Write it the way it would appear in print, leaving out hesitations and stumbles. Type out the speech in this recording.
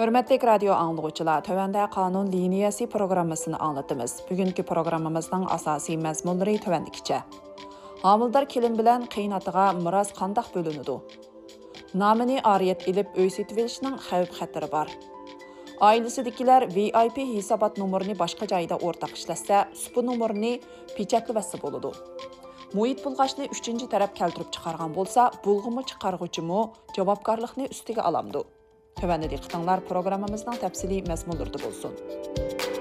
Hörmətli radio anlıqçılar, tövəndə qanun liniyası proqrammasını anlatımız. Bugünkü proqramımızın asasi məzmunları tövəndikçə. Hamildar kelin bilən qiynatığa miras qandaq bölünüdü? Namini ariyet ilib öy setvelişinin xəvb xətiri var. Ailəsidikiler VIP hesabat numarını başqa joyda ortaq işləsə, bu numarını pechatlıvəsi boludu. Muhit bulğaçını 3-cü tərəf keltirib çıxarğan bolsa, bulğumu çıxarğıcımı javabgarlıqni üstüge alamdı. Tövəndə diqqətinizlər proqramımızdan təfsili məzmunlarda bolsun.